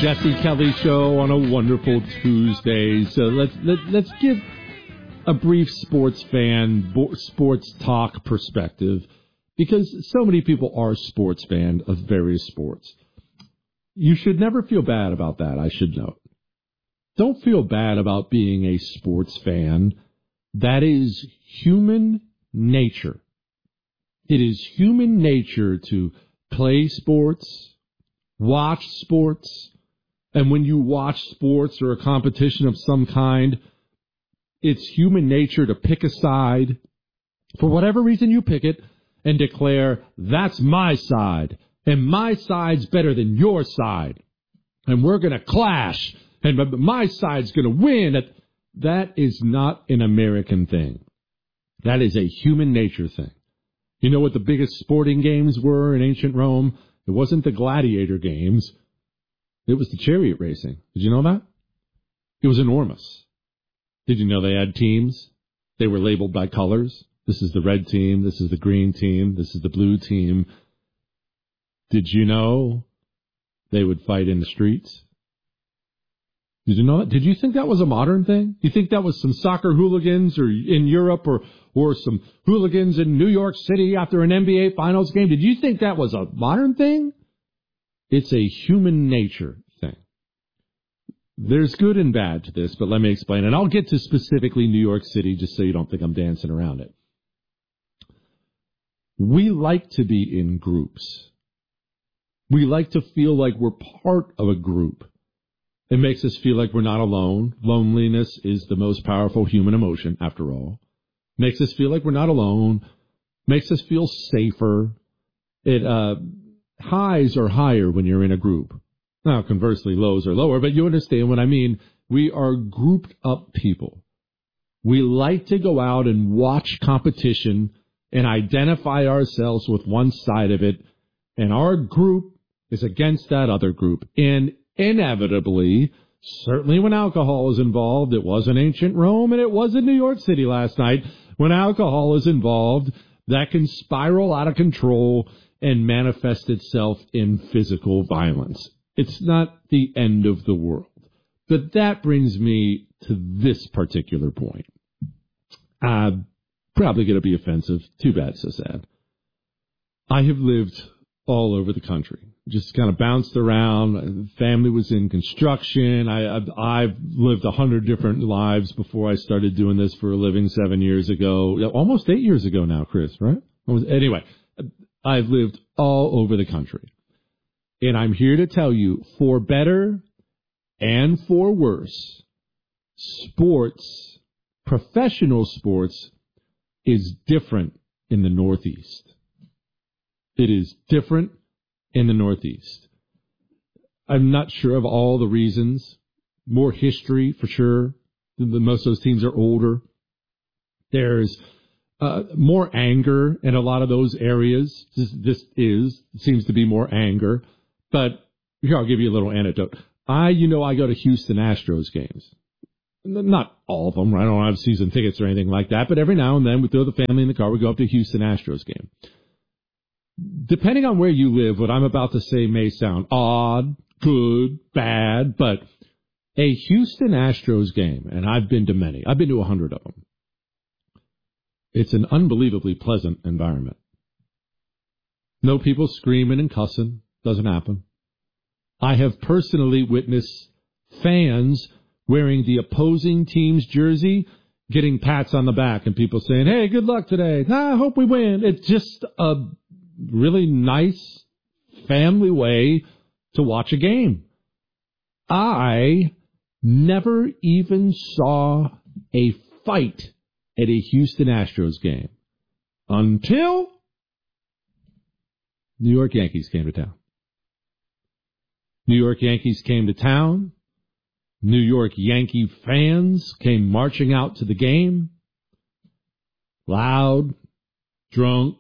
Jesse Kelly Show on a wonderful Tuesday. So let's give a brief sports talk perspective, because so many people are sports fans of various sports. You should never feel bad about that, I should note. Don't feel bad about being a sports fan. That is human nature. It is human nature to play sports, watch sports, and when you watch sports or a competition of some kind, it's human nature to pick a side. For whatever reason you pick it and declare, that's my side, and my side's better than your side, and we're going to clash, and my side's going to win. That is not an American thing. That is a human nature thing. You know what the biggest sporting games were in ancient Rome? It wasn't the gladiator games. It was the chariot racing. Did you know that? It was enormous. Did you know they had teams? They were labeled by colors. This is the red team. This is the green team. This is the blue team. Did you know they would fight in the streets? Did you know that? Did you think that was a modern thing? You think that was some soccer hooligans or in Europe or some hooligans in New York City after an NBA Finals game? Did you think that was a modern thing? It's a human nature thing. There's good and bad to this, but let me explain. And I'll get to specifically New York City just so you don't think I'm dancing around it. We like to be in groups. We like to feel like we're part of a group. It makes us feel like we're not alone. Loneliness is the most powerful human emotion, after all. Makes us feel like we're not alone. Makes us feel safer. Highs are higher when you're in a group. Now, conversely, lows are lower, but you understand what I mean. We are grouped up people. We like to go out and watch competition and identify ourselves with one side of it, and our group is against that other group. And inevitably, certainly when alcohol is involved, it was in ancient Rome and it was in New York City last night, when alcohol is involved, that can spiral out of control and manifest itself in physical violence. It's not the end of the world. But that brings me to this particular point. Probably going to be offensive. Too bad, so sad. I have lived all over the country. Just kind of bounced around. Family was in construction. I've lived 100 different lives before I started doing this for a living 7 years ago. Almost 8 years ago now, Chris, right? Anyway, I've lived all over the country. And I'm here to tell you, for better and for worse, sports, professional sports, is different in the Northeast. It is different in the Northeast. I'm not sure of all the reasons. More history, for sure. Most of those teams are older. There's more anger in a lot of those areas. This seems to be more anger. But here, I'll give you a little anecdote. I go to Houston Astros games. Not all of them. I don't have season tickets or anything like that. But every now and then, we throw the family in the car. We go up to a Houston Astros game. Depending on where you live, what I'm about to say may sound odd, good, bad, but a Houston Astros game, and I've been to many. I've been to 100 of them. It's an unbelievably pleasant environment. No people screaming and cussing. Doesn't happen. I have personally witnessed fans wearing the opposing team's jersey, getting pats on the back and people saying, hey, good luck today. I hope we win. It's just a really nice family way to watch a game. I never even saw a fight at a Houston Astros game until New York Yankees came to town. New York Yankees came to town. New York Yankee fans came marching out to the game. Loud, drunk,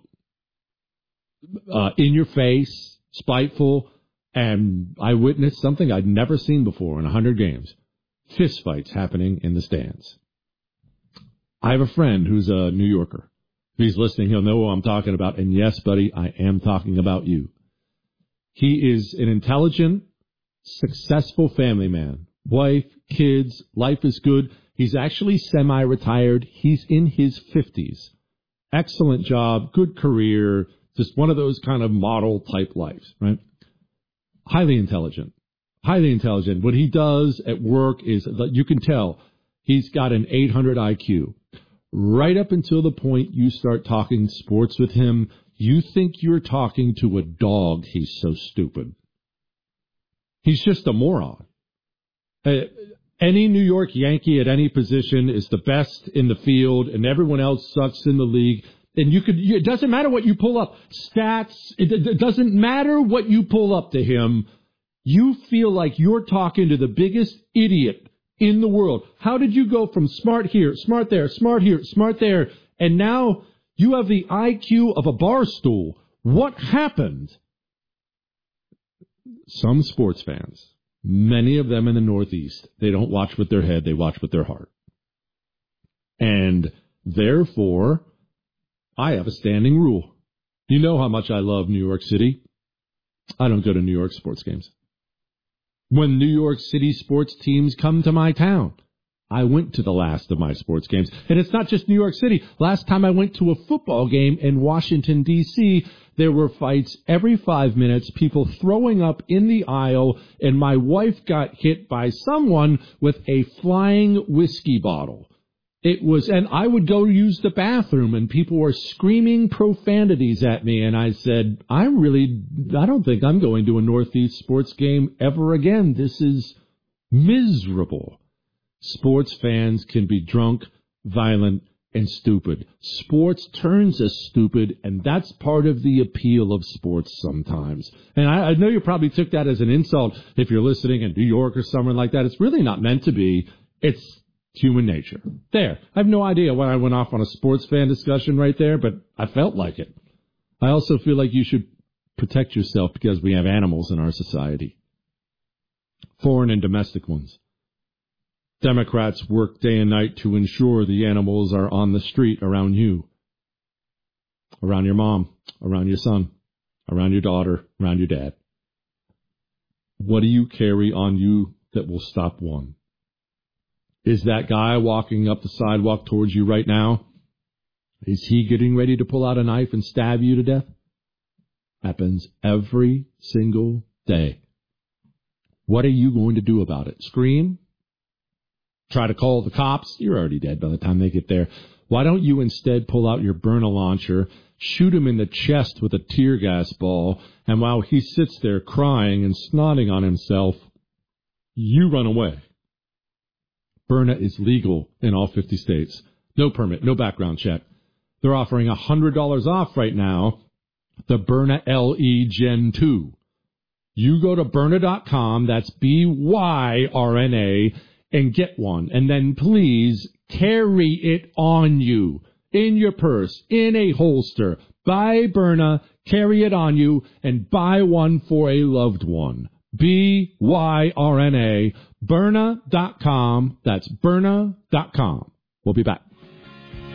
in your face, spiteful, and I witnessed something I'd never seen before in 100 games. Fist fights happening in the stands. I have a friend who's a New Yorker. If he's listening, he'll know what I'm talking about. And yes, buddy, I am talking about you. He is an intelligent, successful family man. Wife, kids, life is good. He's actually semi-retired. He's in his 50s. Excellent job, good career, just one of those kind of model type lives, right? Highly intelligent. What he does at work is, you can tell, he's got an 800 IQ. Right up until the point you start talking sports with him, you think you're talking to a dog. He's so stupid. He's just a moron. Any New York Yankee at any position is the best in the field, and everyone else sucks in the league. And it doesn't matter what you pull up, stats, it doesn't matter what you pull up to him. You feel like you're talking to the biggest idiot in the world. How did you go from smart here, smart there, smart here, smart there, and now you have the IQ of a bar stool? What happened? Some sports fans, many of them in the Northeast, they don't watch with their head, they watch with their heart. And therefore, I have a standing rule. You know how much I love New York City. I don't go to New York sports games. When New York City sports teams come to my town, I went to the last of my sports games. And it's not just New York City. Last time I went to a football game in Washington, D.C., there were fights every 5 minutes, people throwing up in the aisle, and my wife got hit by someone with a flying whiskey bottle. And I would go use the bathroom, and people were screaming profanities at me, and I said, I don't think I'm going to a Northeast sports game ever again. This is miserable. Sports fans can be drunk, violent, and stupid. Sports turns us stupid, and that's part of the appeal of sports sometimes. And I know you probably took that as an insult if you're listening in New York or somewhere like that. It's really not meant to be. It's human nature. There. I have no idea why I went off on a sports fan discussion right there, but I felt like it. I also feel like you should protect yourself because we have animals in our society. Foreign and domestic ones. Democrats work day and night to ensure the animals are on the street around you, around your mom, around your son, around your daughter, around your dad. What do you carry on you that will stop one? Is that guy walking up the sidewalk towards you right now, is he getting ready to pull out a knife and stab you to death? Happens every single day. What are you going to do about it? Scream? Try to call the cops? You're already dead by the time they get there. Why don't you instead pull out your burner launcher, shoot him in the chest with a tear gas ball, and while he sits there crying and snotting on himself, you run away. Byrna is legal in all 50 states. No permit, no background check. They're offering $100 off right now, the Byrna LE Gen 2. You go to Byrna.com, that's BYRNA, and get one. And then please carry it on you, in your purse, in a holster. Buy Byrna, carry it on you, and buy one for a loved one. BYRNA, Byrna.com. That's Byrna.com. We'll be back.